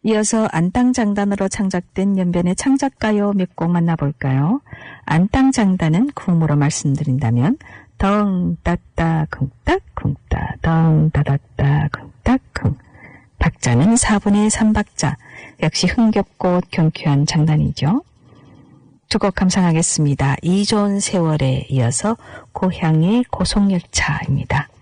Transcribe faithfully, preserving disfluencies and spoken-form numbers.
이어서 안땅장단으로 창작된 연변의 창작가요 몇 곡 만나볼까요? 안땅장단은 구음으로 말씀드린다면 덩 따따 쿵따 쿵따 덩 따따따 쿵따 쿵. 박자는 사분의 삼 박자. 역시 흥겹고 경쾌한 장단이죠. 두 곡 감상하겠습니다. 이 좋은 세월에 이어서 고향의 고속열차입니다.